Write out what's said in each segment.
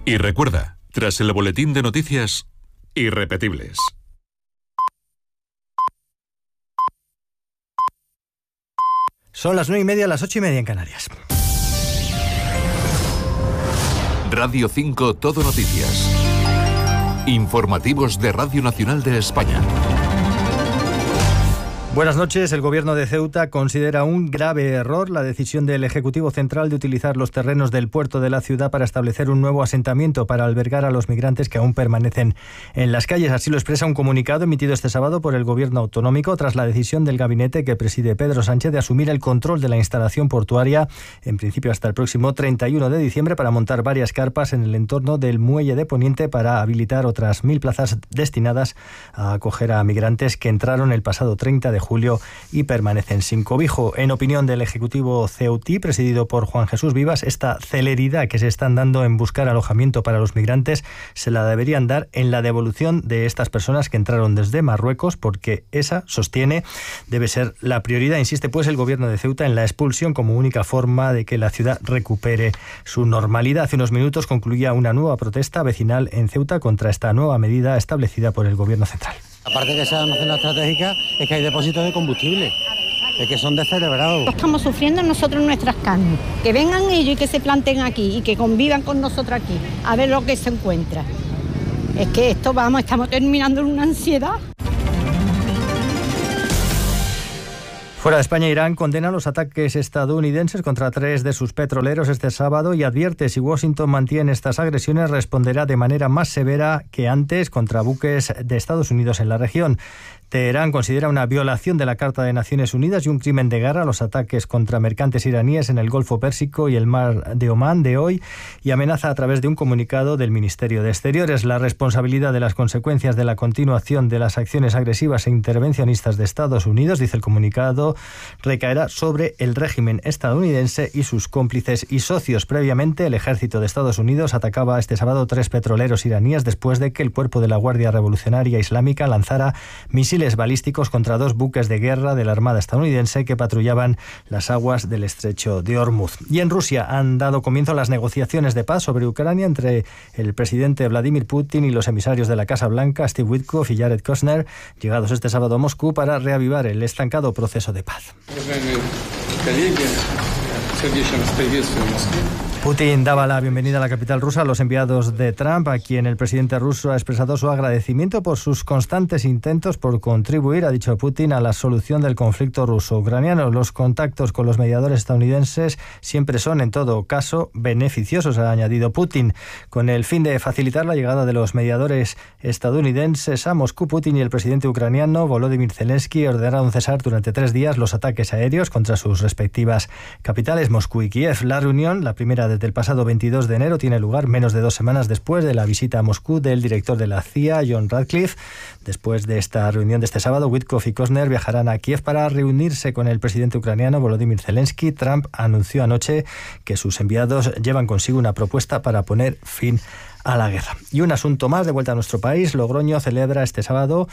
Y recuerda, tras el boletín de noticias, irrepetibles. Son las 9:30, las 8:30 en Canarias. Radio 5 Todo Noticias. Informativos de Radio Nacional de España. Buenas noches. El Gobierno de Ceuta considera un grave error la decisión del Ejecutivo Central de utilizar los terrenos del puerto de la ciudad para establecer un nuevo asentamiento para albergar a los migrantes que aún permanecen en las calles. Así lo expresa un comunicado emitido este sábado por el Gobierno autonómico tras la decisión del gabinete que preside Pedro Sánchez de asumir el control de la instalación portuaria, en principio hasta el próximo 31 de diciembre, para montar varias carpas en el entorno del muelle de Poniente para habilitar otras 1.000 plazas destinadas a acoger a migrantes que entraron el pasado 30 de julio y permanecen sin cobijo. En opinión del Ejecutivo ceutí, presidido por Juan Jesús Vivas, esta celeridad que se están dando en buscar alojamiento para los migrantes se la deberían dar en la devolución de estas personas que entraron desde Marruecos, porque esa, sostiene, debe ser la prioridad. Insiste pues el Gobierno de Ceuta en la expulsión como única forma de que la ciudad recupere su normalidad. Hace unos minutos concluía una nueva protesta vecinal en Ceuta contra esta nueva medida establecida por el Gobierno central. Aparte que sea una zona estratégica, es que hay depósitos de combustible, es que son descerebrados. Estamos sufriendo nosotros nuestras carnes. Que vengan ellos y que se planten aquí y que convivan con nosotros aquí, a ver lo que se encuentra. Es que esto, estamos terminando en una ansiedad. Fuera de España, Irán condena los ataques estadounidenses contra 3 de sus petroleros este sábado y advierte si Washington mantiene estas agresiones responderá de manera más severa que antes contra buques de Estados Unidos en la región. Teherán considera una violación de la Carta de Naciones Unidas y un crimen de guerra los ataques contra mercantes iraníes en el Golfo Pérsico y el Mar de Omán de hoy y amenaza a través de un comunicado del Ministerio de Exteriores. La responsabilidad de las consecuencias de la continuación de las acciones agresivas e intervencionistas de Estados Unidos, dice el comunicado, recaerá sobre el régimen estadounidense y sus cómplices y socios. Previamente, el ejército de Estados Unidos atacaba este sábado 3 petroleros iraníes después de que el cuerpo de la Guardia Revolucionaria Islámica lanzara misiles balísticos contra 2 buques de guerra de la Armada estadounidense que patrullaban las aguas del estrecho de Hormuz. Y en Rusia han dado comienzo las negociaciones de paz sobre Ucrania entre el presidente Vladimir Putin y los emisarios de la Casa Blanca, Steve Witkoff y Jared Kushner, llegados este sábado a Moscú para reavivar el estancado proceso de paz. Putin daba la bienvenida a la capital rusa a los enviados de Trump, a quien el presidente ruso ha expresado su agradecimiento por sus constantes intentos por contribuir, ha dicho Putin, a la solución del conflicto ruso-ucraniano. Los contactos con los mediadores estadounidenses siempre son, en todo caso, beneficiosos, ha añadido Putin. Con el fin de facilitar la llegada de los mediadores estadounidenses a Moscú, Putin y el presidente ucraniano Volodymyr Zelensky ordenaron cesar durante 3 días los ataques aéreos contra sus respectivas capitales, Moscú y Kiev. La reunión, la primera desde el pasado 22 de enero, tiene lugar menos de 2 semanas después de la visita a Moscú del director de la CIA, John Ratcliffe. Después de esta reunión de este sábado, Witkoff y Kushner viajarán a Kiev para reunirse con el presidente ucraniano Volodymyr Zelensky. Trump anunció anoche que sus enviados llevan consigo una propuesta para poner fin a la guerra. Y un asunto más, de vuelta a nuestro país. Logroño ha celebrado este sábado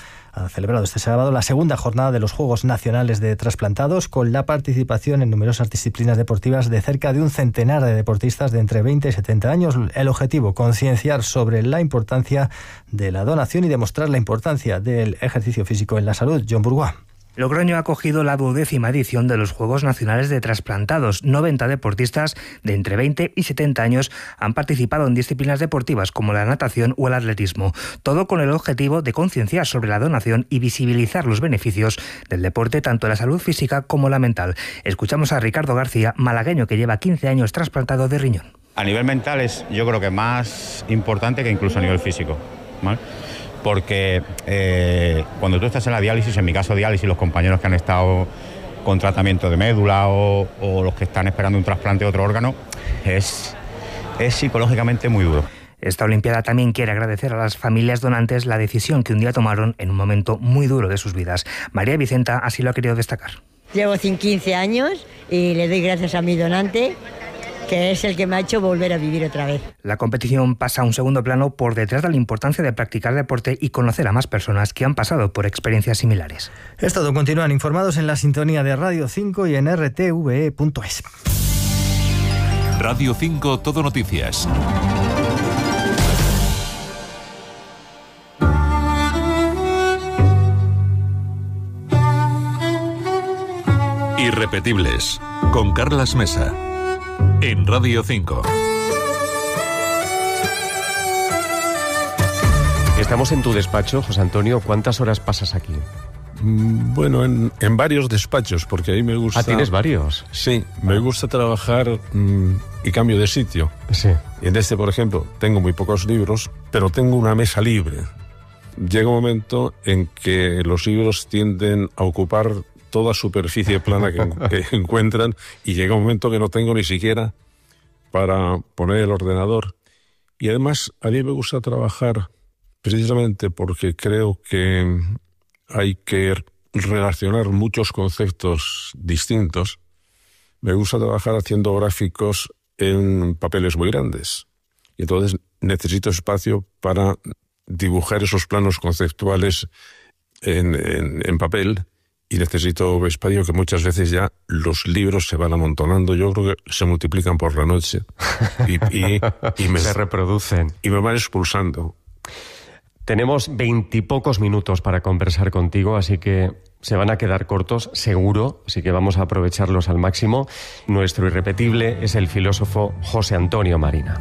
la segunda jornada de los Juegos Nacionales de Trasplantados, con la participación en numerosas disciplinas deportivas de cerca de un centenar de deportistas de entre 20 y 70 años. El objetivo, concienciar sobre la importancia de la donación y demostrar la importancia del ejercicio físico en la salud. John Bourgois. Logroño ha acogido la 12ª edición de los Juegos Nacionales de Trasplantados. 90 deportistas de entre 20 y 70 años han participado en disciplinas deportivas como la natación o el atletismo. Todo con el objetivo de concienciar sobre la donación y visibilizar los beneficios del deporte, tanto en la salud física como la mental. Escuchamos a Ricardo García, malagueño que lleva 15 años trasplantado de riñón. A nivel mental es, yo creo que más importante que incluso a nivel físico, ¿vale? Porque cuando tú estás en la diálisis, en mi caso diálisis, los compañeros que han estado con tratamiento de médula o los que están esperando un trasplante de otro órgano, es psicológicamente muy duro. Esta Olimpiada también quiere agradecer a las familias donantes la decisión que un día tomaron en un momento muy duro de sus vidas. María Vicenta así lo ha querido destacar. Llevo 15 años y le doy gracias a mi donante, que es el que me ha hecho volver a vivir otra vez. La competición pasa a un segundo plano por detrás de la importancia de practicar deporte y conocer a más personas que han pasado por experiencias similares. Es todo. Continúan informados en la sintonía de Radio 5 y en rtve.es. Radio 5 Todo Noticias. Irrepetibles, con Carlas Mesa, en Radio 5. Estamos en tu despacho, José Antonio. ¿Cuántas horas pasas aquí? Bueno, en varios despachos, porque ahí me gusta... Ah, ¿tienes varios? Sí, me gusta trabajar y cambio de sitio. Sí. Y en este, por ejemplo, tengo muy pocos libros, pero tengo una mesa libre. Llega un momento en que los libros tienden a ocupar toda superficie plana que encuentran, y llega un momento que no tengo ni siquiera para poner el ordenador. Y además, a mí me gusta trabajar precisamente porque creo que hay que relacionar muchos conceptos distintos. Me gusta trabajar haciendo gráficos en papeles muy grandes. Y entonces necesito espacio para dibujar esos planos conceptuales en papel, y necesito espacio que muchas veces ya los libros se van amontonando. Yo creo que se multiplican por la noche y me se reproducen. Y me van expulsando. Tenemos 20 y pocos minutos para conversar contigo, así que se van a quedar cortos, seguro, así que vamos a aprovecharlos al máximo. Nuestro irrepetible es el filósofo José Antonio Marina.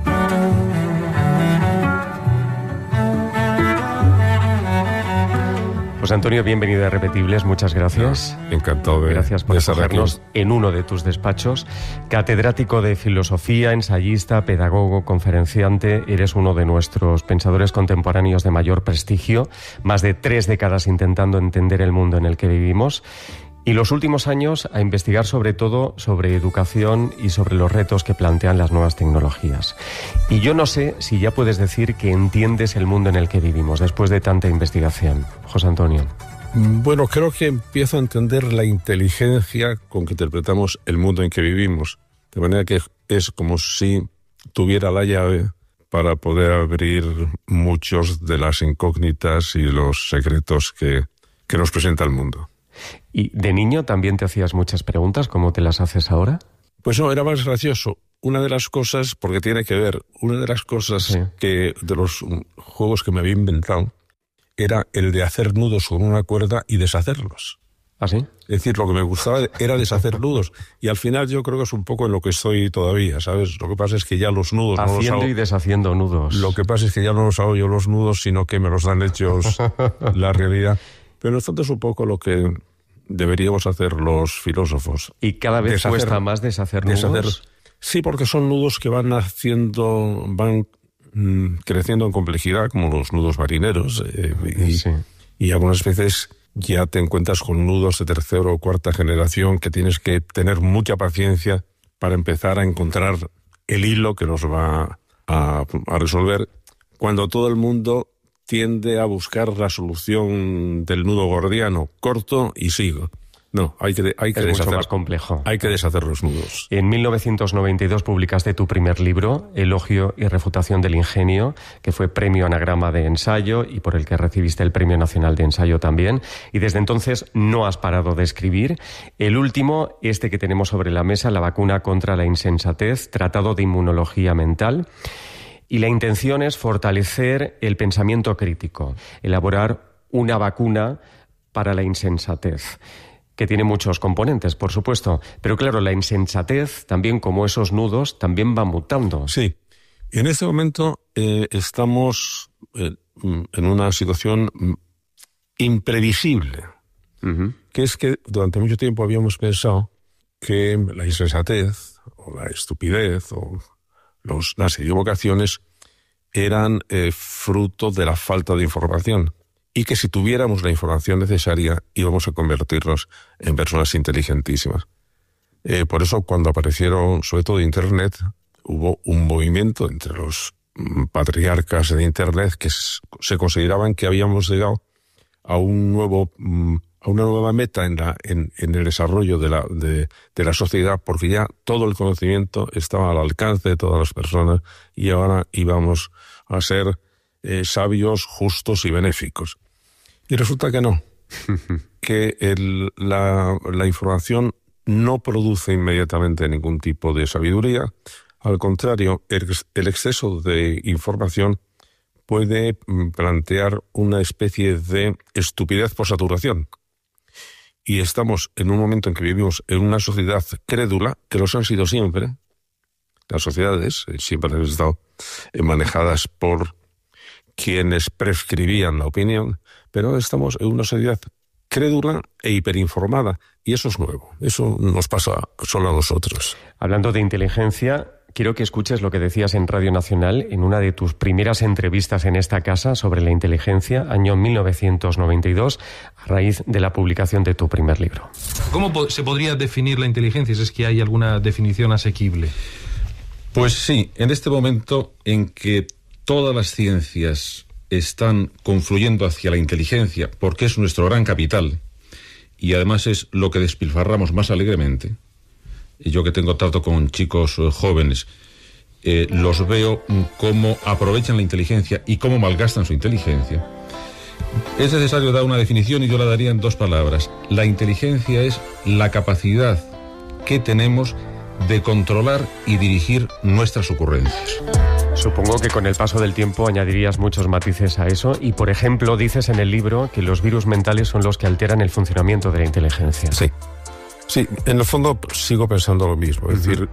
José Antonio, bienvenido a Irrepetibles, muchas gracias. Encantado de Gracias por acogernos en uno de tus despachos. Catedrático de filosofía, ensayista, pedagogo, conferenciante, eres uno de nuestros pensadores contemporáneos de mayor prestigio, más de 3 décadas intentando entender el mundo en el que vivimos, y los últimos años a investigar sobre todo sobre educación y sobre los retos que plantean las nuevas tecnologías. Y yo no sé si ya puedes decir que entiendes el mundo en el que vivimos después de tanta investigación, José Antonio. Bueno, creo que empiezo a entender la inteligencia con que interpretamos el mundo en que vivimos. De manera que es como si tuviera la llave para poder abrir muchos de las incógnitas y los secretos que nos presenta el mundo. ¿Y de niño también te hacías muchas preguntas como te las haces ahora? Pues no, era más gracioso. Una de las cosas, porque tiene que ver, una de las cosas de los juegos que me había inventado era el de hacer nudos con una cuerda y deshacerlos. ¿Ah, sí? Es decir, lo que me gustaba era deshacer nudos. Y al final yo creo que es un poco en lo que estoy todavía, ¿sabes? Lo que pasa es que ya los nudos haciendo no los hago. Y deshaciendo nudos. Lo que pasa es que ya no los hago yo los nudos, sino que me los dan hechos la realidad. Pero esto es un poco lo que deberíamos hacer los filósofos. ¿Y cada vez cuesta más deshacer nudos? Sí, porque son nudos que van creciendo en complejidad, como los nudos marineros. Y algunas veces ya te encuentras con nudos de 3ª o 4ª generación que tienes que tener mucha paciencia para empezar a encontrar el hilo que nos va a resolver, cuando todo el mundo tiende a buscar la solución del nudo gordiano, corto y sigo. No, hay que es mucho más complejo. Hay que deshacer los nudos. En 1992 publicaste tu primer libro, Elogio y refutación del ingenio, que fue premio Anagrama de ensayo y por el que recibiste el Premio Nacional de Ensayo también. Y desde entonces no has parado de escribir. El último, este que tenemos sobre la mesa, La vacuna contra la insensatez, Tratado de Inmunología Mental. Y la intención es fortalecer el pensamiento crítico, elaborar una vacuna para la insensatez, que tiene muchos componentes, por supuesto. Pero claro, la insensatez, también como esos nudos, también va mutando. Sí. Y en este momento estamos en una situación imprevisible, que es que durante mucho tiempo habíamos pensado que la insensatez, o la estupidez, o las equivocaciones eran fruto de la falta de información, y que si tuviéramos la información necesaria íbamos a convertirnos en personas inteligentísimas. Por eso cuando aparecieron, sobre todo Internet, hubo un movimiento entre los patriarcas de Internet que se consideraban que habíamos llegado a una nueva meta en el desarrollo de la sociedad, porque ya todo el conocimiento estaba al alcance de todas las personas y ahora íbamos a ser sabios, justos y benéficos. Y resulta que no, que la información no produce inmediatamente ningún tipo de sabiduría. Al contrario, el exceso de información puede plantear una especie de estupidez por saturación. y estamos en un momento en que vivimos en una sociedad crédula, que los han sido siempre. Las sociedades siempre han estado manejadas por quienes prescribían la opinión, pero ahora estamos en una sociedad crédula e hiperinformada, y eso es nuevo. Eso nos pasa solo a nosotros. Hablando de inteligencia, quiero que escuches lo que decías en Radio Nacional en una de tus primeras entrevistas en esta casa sobre la inteligencia, año 1992, a raíz de la publicación de tu primer libro. ¿Cómo se podría definir la inteligencia, si es que hay alguna definición asequible? Pues sí, en este momento en que todas las ciencias están confluyendo hacia la inteligencia, porque es nuestro gran capital, y además es lo que despilfarramos más alegremente. Y yo que tengo trato con chicos jóvenes, los veo cómo aprovechan la inteligencia y cómo malgastan su inteligencia. Es necesario dar una definición, y yo la daría en 2 palabras. La inteligencia es la capacidad que tenemos de controlar y dirigir nuestras ocurrencias. Supongo que con el paso del tiempo añadirías muchos matices a eso, y por ejemplo dices en el libro que los virus mentales son los que alteran el funcionamiento de la inteligencia. Sí, en el fondo sigo pensando lo mismo. Es decir,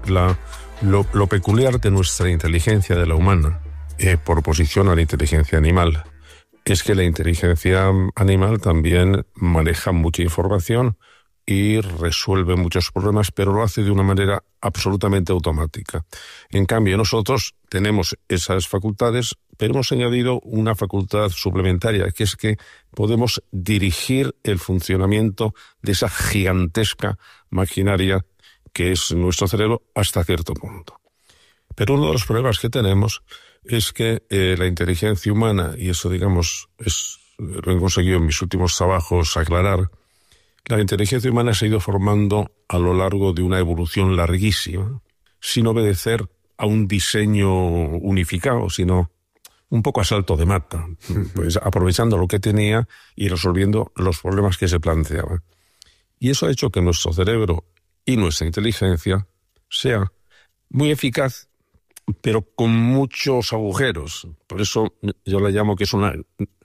lo peculiar de nuestra inteligencia, de la humana, por oposición a la inteligencia animal, es que la inteligencia animal también maneja mucha información y resuelve muchos problemas, pero lo hace de una manera absolutamente automática. En cambio, nosotros tenemos esas facultades, pero hemos añadido una facultad suplementaria, que es que podemos dirigir el funcionamiento de esa gigantesca maquinaria que es nuestro cerebro hasta cierto punto. Pero uno de los problemas que tenemos es que la inteligencia humana, y eso, digamos, lo he conseguido en mis últimos trabajos aclarar, la inteligencia humana se ha ido formando a lo largo de una evolución larguísima, sin obedecer a un diseño unificado, sino un poco a salto de mata, pues aprovechando lo que tenía y resolviendo los problemas que se planteaban. Y eso ha hecho que nuestro cerebro y nuestra inteligencia sea muy eficaz, pero con muchos agujeros. Por eso yo la llamo que es una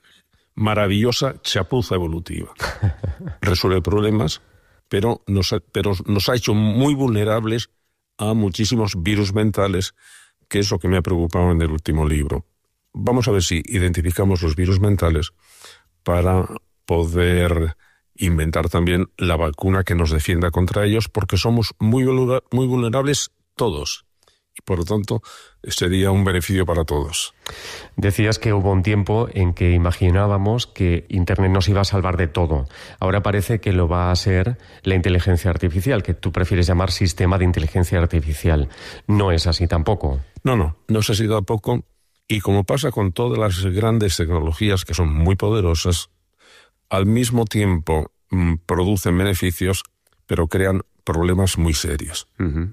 maravillosa chapuza evolutiva. Resuelve problemas, pero nos ha hecho muy vulnerables a muchísimos virus mentales, que es lo que me ha preocupado en el último libro. Vamos a ver si identificamos los virus mentales para poder inventar también la vacuna que nos defienda contra ellos, porque somos muy vulnerables todos. Y por lo tanto, sería un beneficio para todos. Decías que hubo un tiempo en que imaginábamos que Internet nos iba a salvar de todo. Ahora parece que lo va a ser la inteligencia artificial, que tú prefieres llamar sistema de inteligencia artificial. No es así tampoco. No es así tampoco. Y como pasa con todas las grandes tecnologías, que son muy poderosas, al mismo tiempo producen beneficios, pero crean problemas muy serios.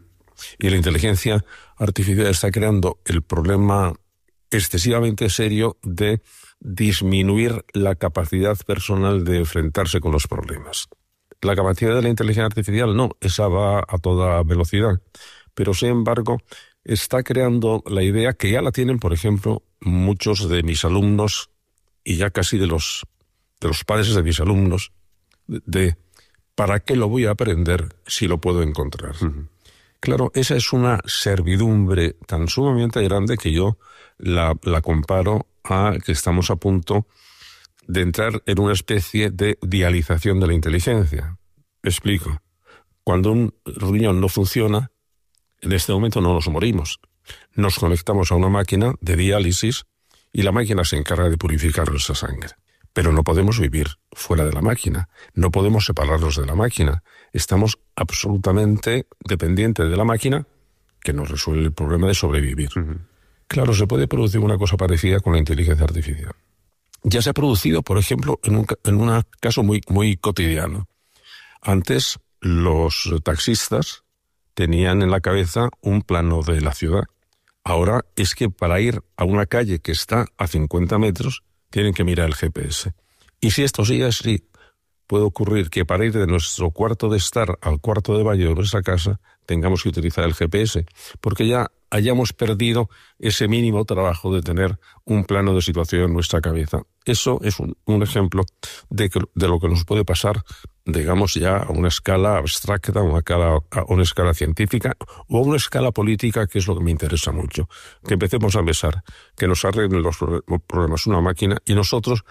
Y la inteligencia artificial está creando el problema excesivamente serio de disminuir la capacidad personal de enfrentarse con los problemas. La capacidad de la inteligencia artificial no, esa va a toda velocidad, pero sin embargo está creando la idea, que ya la tienen, por ejemplo, muchos de mis alumnos y ya casi de los padres de mis alumnos, de ¿para qué lo voy a aprender si lo puedo encontrar? Claro, esa es una servidumbre tan sumamente grande que yo la comparo a que estamos a punto de entrar en una especie de dialización de la inteligencia. Me explico. Cuando un riñón no funciona, en este momento no nos morimos. Nos conectamos a una máquina de diálisis y la máquina se encarga de purificar nuestra sangre. Pero no podemos vivir fuera de la máquina, no podemos separarnos de la máquina. Estamos absolutamente dependientes de la máquina, que nos resuelve el problema de sobrevivir. Claro, se puede producir una cosa parecida con la inteligencia artificial. Ya se ha producido, por ejemplo, en un caso muy cotidiano. Antes, los taxistas tenían en la cabeza un plano de la ciudad. Ahora es que para ir a una calle que está a 50 metros, tienen que mirar el GPS. Y si esto sigue así, puede ocurrir que para ir de nuestro cuarto de estar al cuarto de baño de nuestra casa tengamos que utilizar el GPS, porque ya hayamos perdido ese mínimo trabajo de tener un plano de situación en nuestra cabeza. Eso es un ejemplo de lo que nos puede pasar, digamos, ya a una escala abstracta, a una escala científica o a una escala política, que es lo que me interesa mucho. Que empecemos a pensar que nos arreglen los problemas una máquina y nosotros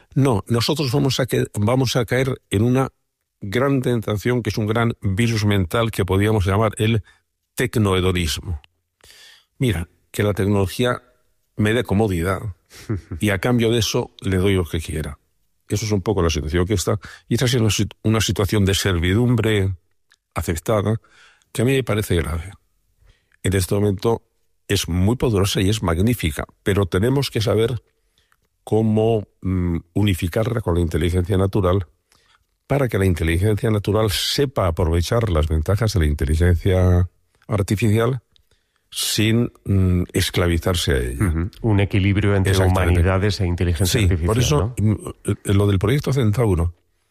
vamos a caer en una gran tentación, que es un gran virus mental que podríamos llamar el tecnohedonismo. Mira, que la tecnología me dé comodidad y a cambio de eso le doy lo que quiera. Eso es un poco la situación que está. Y esta es una situación de servidumbre aceptada que a mí me parece grave. En este momento es muy poderosa y es magnífica, pero tenemos que saber cómo unificarla con la inteligencia natural para que la inteligencia natural sepa aprovechar las ventajas de la inteligencia artificial sin esclavizarse a ella. Un equilibrio entre humanidades e inteligencia artificial. Por eso, ¿no? Lo del proyecto Centauro,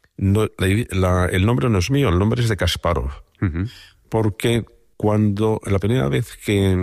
el nombre no es mío, el nombre es de Kasparov. Porque la primera vez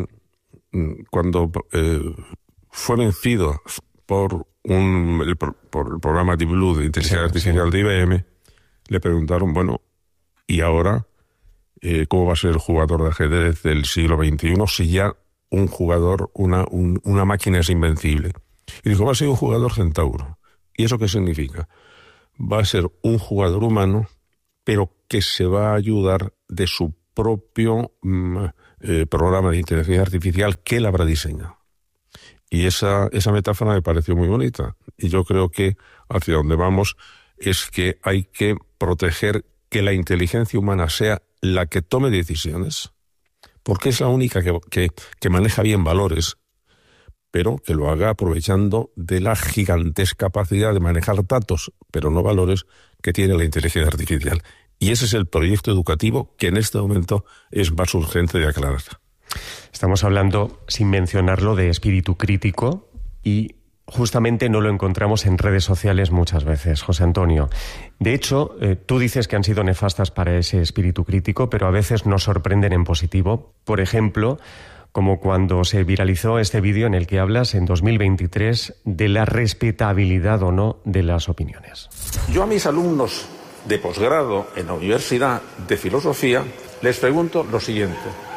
cuando fue vencido por el programa Deep Blue de inteligencia artificial de IBM, le preguntaron, bueno, ¿y ahora cómo va a ser el jugador de ajedrez del siglo XXI si ya un jugador, una máquina es invencible? Y dijo, va a ser un jugador centauro. ¿Y eso qué significa? Va a ser un jugador humano, pero que se va a ayudar de su propio programa de inteligencia artificial que él habrá diseñado. Y esa metáfora me pareció muy bonita. Y yo creo que hacia donde vamos es que hay que proteger que la inteligencia humana sea la que tome decisiones, porque es la única que maneja bien valores, pero que lo haga aprovechando de la gigantesca capacidad de manejar datos, pero no valores, que tiene la inteligencia artificial. Y ese es el proyecto educativo que en este momento es más urgente de aclarar. Estamos hablando, sin mencionarlo, de espíritu crítico y justamente no lo encontramos en redes sociales muchas veces, José Antonio. De hecho, tú dices que han sido nefastas para ese espíritu crítico, pero a veces nos sorprenden en positivo. Por ejemplo, como cuando se viralizó este vídeo en el que hablas en 2023 de la respetabilidad o no de las opiniones. Yo a mis alumnos de posgrado en la Universidad de Filosofía les pregunto lo siguiente.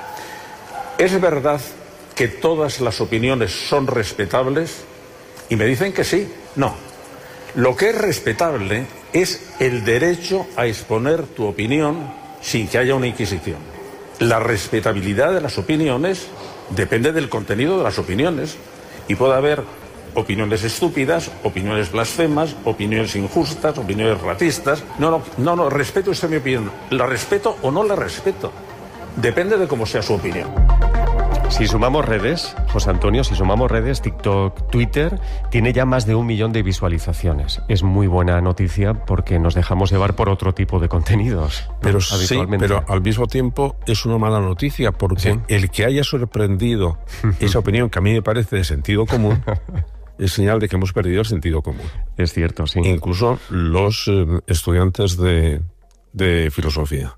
¿Es verdad que todas las opiniones son respetables? Y me dicen que sí. No. Lo que es respetable es el derecho a exponer tu opinión sin que haya una inquisición. La respetabilidad de las opiniones depende del contenido de las opiniones. Y puede haber opiniones estúpidas, opiniones blasfemas, opiniones injustas, opiniones racistas. No, respeto esta mi opinión. ¿La respeto o no la respeto? Depende de cómo sea su opinión. Si sumamos redes, José Antonio, TikTok, Twitter, tiene ya más de 1 millón de visualizaciones. Es muy buena noticia porque nos dejamos llevar por otro tipo de contenidos. Pero sí, pero al mismo tiempo es una mala noticia porque el que haya sorprendido esa opinión, que a mí me parece de sentido común, es señal de que hemos perdido el sentido común. Es cierto, sí. Incluso los estudiantes de filosofía.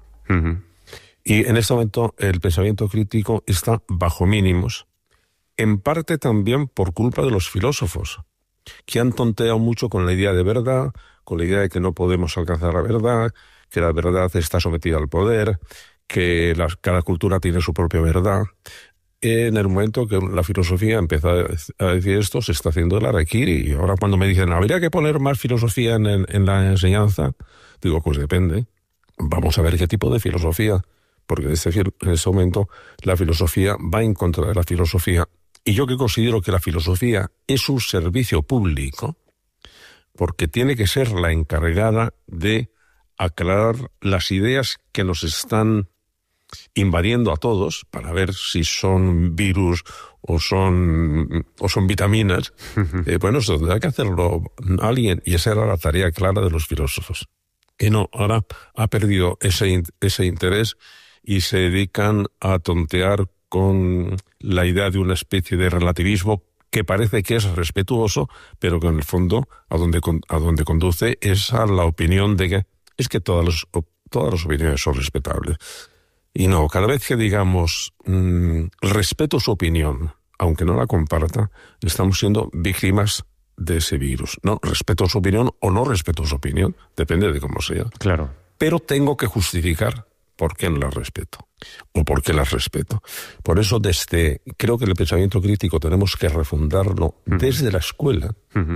Y en este momento el pensamiento crítico está bajo mínimos, en parte también por culpa de los filósofos, que han tonteado mucho con la idea de verdad, con la idea de que no podemos alcanzar la verdad, que la verdad está sometida al poder, que cada cultura tiene su propia verdad. En el momento que la filosofía empieza a decir esto, se está haciendo el harakiri. Y ahora cuando me dicen, ¿habría que poner más filosofía en la enseñanza? Digo, pues depende. Vamos a ver qué tipo de filosofía. Porque en ese momento la filosofía va en contra de la filosofía. Y yo que considero que la filosofía es un servicio público, porque tiene que ser la encargada de aclarar las ideas que nos están invadiendo a todos, para ver si son virus o son vitaminas, bueno, eso tendrá que hacerlo alguien, y esa era la tarea clara de los filósofos. Que no, ahora ha perdido ese interés y se dedican a tontear con la idea de una especie de relativismo que parece que es respetuoso, pero que en el fondo a donde conduce es a la opinión de que es que todas las opiniones son respetables. Y no, cada vez que digamos respeto su opinión, aunque no la comparta, estamos siendo víctimas de ese virus. No, respeto su opinión o no respeto su opinión, depende de cómo sea. Claro. Pero tengo que justificar por qué no la respeto o por qué las respeto. Por eso creo que el pensamiento crítico tenemos que refundarlo desde la escuela.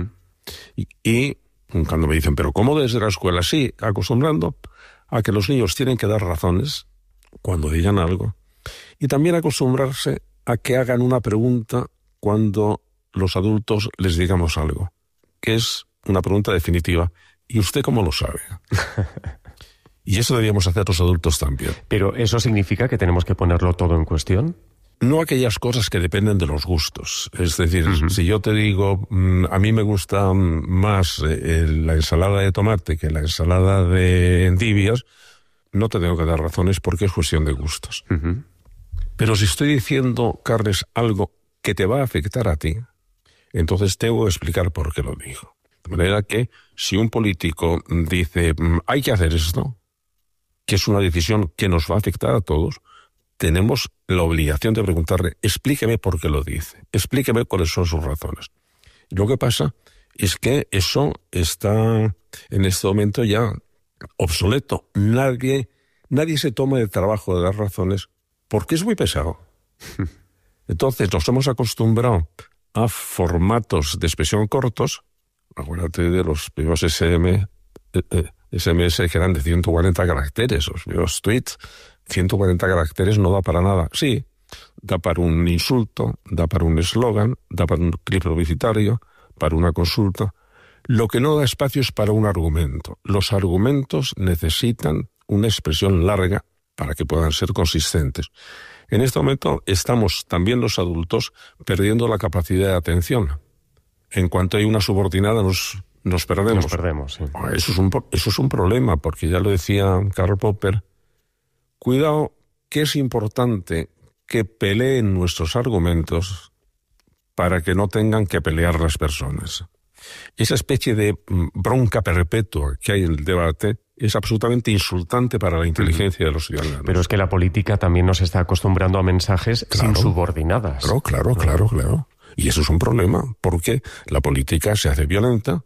Y cuando me dicen, ¿pero cómo desde la escuela? Sí, acostumbrando a que los niños tienen que dar razones cuando digan algo, y también acostumbrarse a que hagan una pregunta cuando los adultos les digamos algo, que es una pregunta definitiva. ¿Y usted cómo lo sabe? Y eso deberíamos hacer los adultos también. ¿Pero eso significa que tenemos que ponerlo todo en cuestión? No aquellas cosas que dependen de los gustos. Es decir, si yo te digo, a mí me gusta más la ensalada de tomate que la ensalada de endivias, no te tengo que dar razones porque es cuestión de gustos. Pero si estoy diciendo, Carles, algo que te va a afectar a ti, entonces tengo que explicar por qué lo digo. De manera que si un político dice, hay que hacer esto, que es una decisión que nos va a afectar a todos, tenemos la obligación de preguntarle, explíqueme por qué lo dice, explíqueme cuáles son sus razones. Lo que pasa es que eso está en este momento ya obsoleto. Nadie se toma el trabajo de dar razones porque es muy pesado. Entonces nos hemos acostumbrado a formatos de expresión cortos. Acuérdate de los primeros SMS que eran de 140 caracteres, los primeros tweets. 140 caracteres no da para nada. Sí, da para un insulto, da para un eslogan, da para un clip publicitario, para una consulta. Lo que no da espacio es para un argumento. Los argumentos necesitan una expresión larga para que puedan ser consistentes. En este momento estamos también los adultos perdiendo la capacidad de atención. En cuanto hay una subordinada nos perdemos. Nos perdemos, sí. Eso es un problema, porque ya lo decía Karl Popper. Cuidado, que es importante que peleen nuestros argumentos para que no tengan que pelear las personas. Esa especie de bronca perpetua que hay en el debate es absolutamente insultante para la inteligencia de los ciudadanos. Pero es que la política también nos está acostumbrando a mensajes sin subordinadas. Claro. Y eso es un problema, porque la política se hace violenta,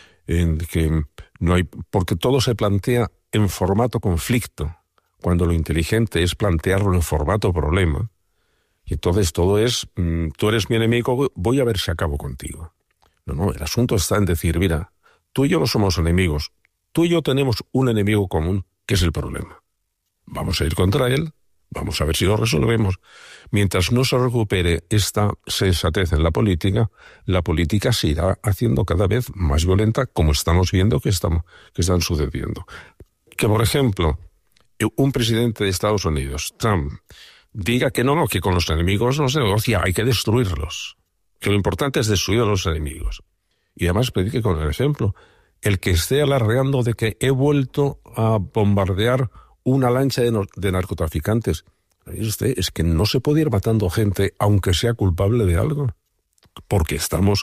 porque todo se plantea en formato conflicto, cuando lo inteligente es plantearlo en formato problema. Y entonces todo es, tú eres mi enemigo, voy a ver si acabo contigo. No, el asunto está en decir, mira, tú y yo no somos enemigos, tú y yo tenemos un enemigo común, que es el problema. Vamos a ir contra él, vamos a ver si lo resolvemos. Mientras no se recupere esta sensatez en la política se irá haciendo cada vez más violenta, como estamos viendo que están sucediendo. Que, por ejemplo, un presidente de Estados Unidos, Trump, diga que que con los enemigos no se negocia, hay que destruirlos. Que lo importante es destruir a los enemigos. Y además predique con el ejemplo. El que esté alardeando de que he vuelto a bombardear una lancha de narcotraficantes, es que no se puede ir matando gente aunque sea culpable de algo. Porque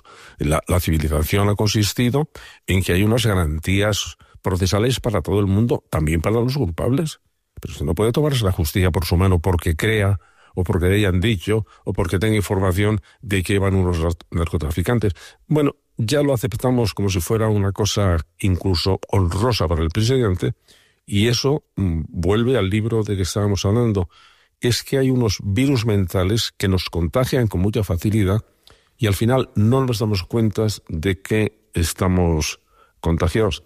la civilización ha consistido en que hay unas garantías procesales para todo el mundo, también para los culpables. Pero usted no puede tomarse la justicia por su mano porque crea, o porque le hayan dicho, o porque tenga información de que van unos narcotraficantes. Bueno, ya lo aceptamos como si fuera una cosa incluso honrosa para el presidente, y eso vuelve al libro de que estábamos hablando. Es que hay unos virus mentales que nos contagian con mucha facilidad y al final no nos damos cuenta de que estamos contagiados.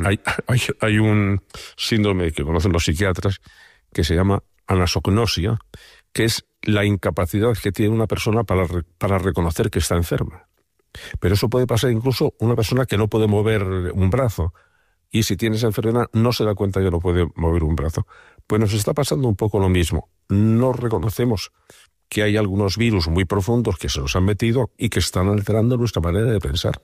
Hay un síndrome que conocen los psiquiatras que se llama anasognosia, que es la incapacidad que tiene una persona para reconocer que está enferma. Pero eso puede pasar incluso una persona que no puede mover un brazo, y si tiene esa enfermedad no se da cuenta que no puede mover un brazo. Pues nos está pasando un poco lo mismo. No reconocemos que hay algunos virus muy profundos que se nos han metido y que están alterando nuestra manera de pensar.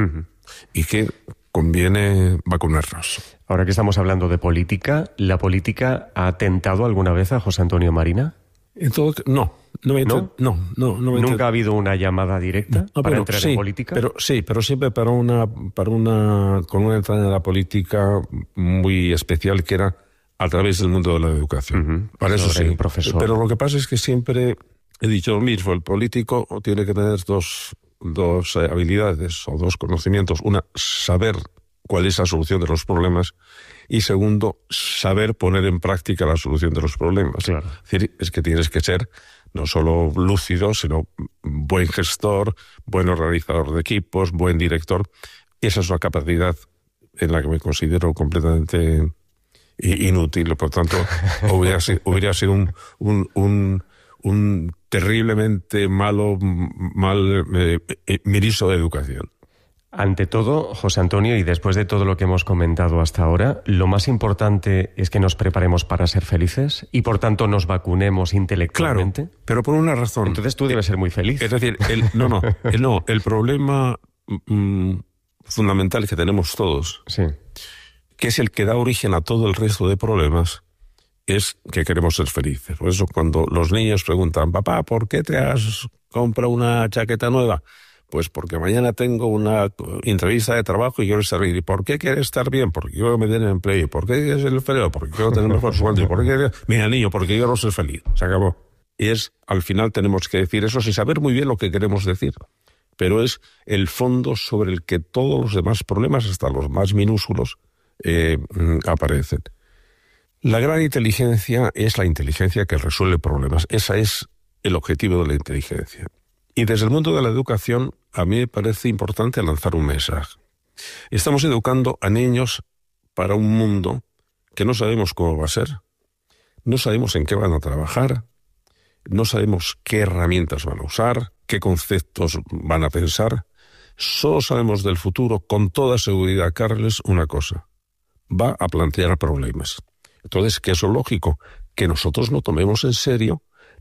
Y que conviene vacunarnos. Ahora que estamos hablando de política, ¿la política ha tentado alguna vez a José Antonio Marina? No. ¿Nunca ha habido una llamada directa para entrar en política? Pero siempre con una entrada en la política muy especial, que era a través del mundo de la educación. Para eso sí. Profesor. Pero lo que pasa es que siempre he dicho lo mismo: el político tiene que tener dos habilidades o dos conocimientos. Una, saber cuál es la solución de los problemas, y segundo, saber poner en práctica la solución de los problemas. Claro. Es decir, es que tienes que ser no solo lúcido, sino buen gestor, buen organizador de equipos, buen director. Esa es una capacidad en la que me considero completamente inútil. Por tanto, hubiera sido un terriblemente mal ministro de Educación. Ante todo, José Antonio, y después de todo lo que hemos comentado hasta ahora, lo más importante es que nos preparemos para ser felices y, por tanto, nos vacunemos intelectualmente. Claro, pero por una razón. Entonces tú debes ser muy feliz. Es decir, el problema fundamental que tenemos todos, sí, que es el que da origen a todo el resto de problemas, es que queremos ser felices. Por eso, cuando los niños preguntan: papá, ¿por qué te has comprado una chaqueta nueva? Pues porque mañana tengo una entrevista de trabajo y quiero estar bien. ¿Y por qué quieres estar bien? Porque quiero meter en empleo. ¿Y por qué quieres ser feliz? Porque quiero tener mejor sueldo. ¿Y por qué quieres? Mira, niño, porque quiero ser feliz. Se acabó. Y al final tenemos que decir eso sin saber muy bien lo que queremos decir. Pero es el fondo sobre el que todos los demás problemas, hasta los más minúsculos, aparecen. La gran inteligencia es la inteligencia que resuelve problemas. Ese es el objetivo de la inteligencia. Y desde el mundo de la educación, a mí me parece importante lanzar un mensaje. Estamos educando a niños para un mundo que no sabemos cómo va a ser, no sabemos en qué van a trabajar, no sabemos qué herramientas van a usar, qué conceptos van a pensar. Solo sabemos del futuro con toda seguridad, Carles, una cosa: va a plantear problemas. Entonces, ¿qué es lo lógico? Que nosotros no tomemos en serio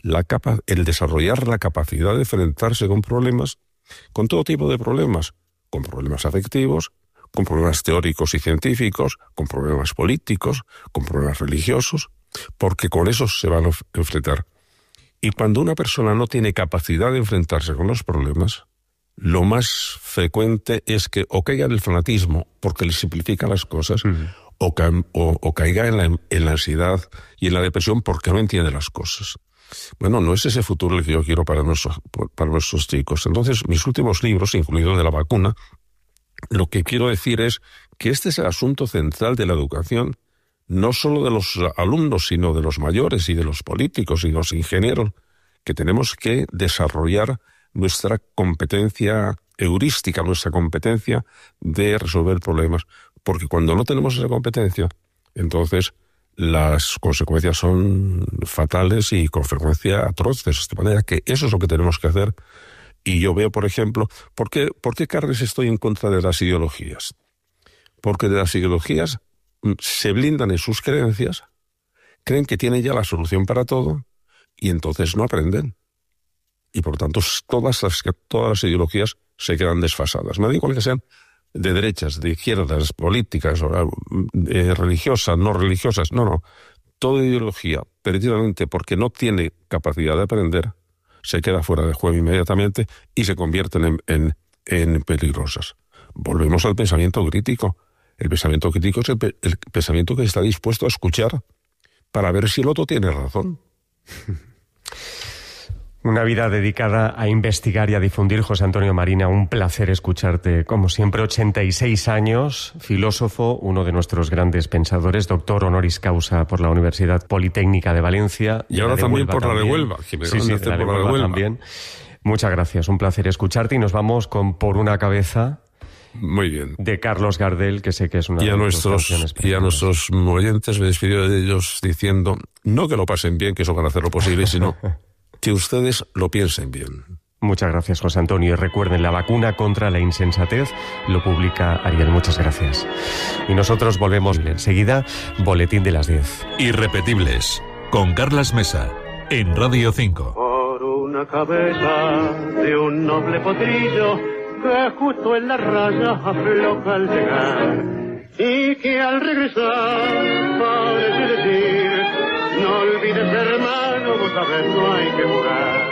el desarrollar la capacidad de enfrentarse con problemas, con todo tipo de problemas, con problemas afectivos, con problemas teóricos y científicos, con problemas políticos, con problemas religiosos, porque con esos se van a enfrentar. Y cuando una persona no tiene capacidad de enfrentarse con los problemas, lo más frecuente es que o caiga en el fanatismo porque le simplifica las cosas, o caiga en la ansiedad y en la depresión porque no entiende las cosas. Bueno, no es ese futuro el que yo quiero para nuestros chicos. Entonces, mis últimos libros, incluido de la vacuna, lo que quiero decir es que este es el asunto central de la educación, no solo de los alumnos, sino de los mayores y de los políticos y de los ingenieros, que tenemos que desarrollar nuestra competencia heurística, nuestra competencia de resolver problemas. Porque cuando no tenemos esa competencia, entonces las consecuencias son fatales y con frecuencia atroces. De manera que eso es lo que tenemos que hacer. Y yo veo, por ejemplo, ¿por qué, Carles, estoy en contra de las ideologías? Porque de las ideologías se blindan en sus creencias, creen que tienen ya la solución para todo y entonces no aprenden. Y por tanto todas las ideologías se quedan desfasadas. Me da igual que sean de derechas, de izquierdas, políticas, religiosas, no religiosas. No. Toda ideología, precisamente porque no tiene capacidad de aprender, se queda fuera de juego inmediatamente y se convierten en peligrosas. Volvemos al pensamiento crítico. El pensamiento crítico es el pensamiento que está dispuesto a escuchar para ver si el otro tiene razón. Una vida dedicada a investigar y a difundir, José Antonio Marina. Un placer escucharte. Como siempre, 86 años, filósofo, uno de nuestros grandes pensadores, doctor honoris causa por la Universidad Politécnica de Valencia. Y ahora también por la de Huelva. Sí, la de Huelva también. Muchas gracias, un placer escucharte y nos vamos con Por una cabeza. Muy bien. De Carlos Gardel, que sé que es una de nuestros canciones. Y a nuestros oyentes me despido de ellos diciendo, no que lo pasen bien, que eso van a hacer lo posible, sino que ustedes lo piensen bien. Muchas gracias, José Antonio. Y recuerden, La vacuna contra la insensatez lo publica Ariel. Muchas gracias. Y nosotros volvemos enseguida. Boletín de las 10. Irrepetibles, con Carlas Mesa, en Radio 5. Por una cabeza de un noble potrillo que justo en la raya afloja al llegar y que al regresar parece decir: No olvides, hermano, vos sabés, no hay que jugar.